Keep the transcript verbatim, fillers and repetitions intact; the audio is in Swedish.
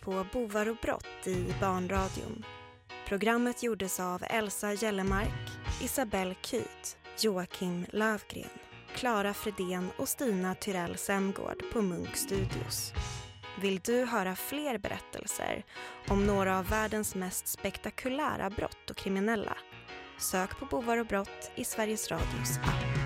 på Bovar och brott i Barnradion. Programmet gjordes av Elsa Gellemark, Isabelle Kyt, Joakim Lövgren, Klara Fredén och Stina Tyrell Semgård på Munk Studios. Vill du höra fler berättelser om några av världens mest spektakulära brott och kriminella? Sök på Bovar och brott i Sveriges Radios app.